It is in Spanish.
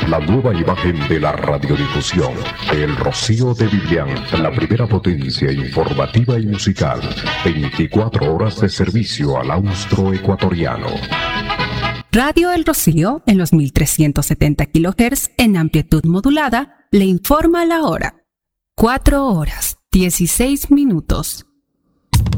la nueva imagen de la radiodifusión. El Rocío de Vivian, la primera potencia informativa y musical. 24 horas de servicio al austroecuatoriano. Radio El Rocío, en los 1370 kHz en amplitud modulada, le informa la hora. 4 horas, 16 minutos.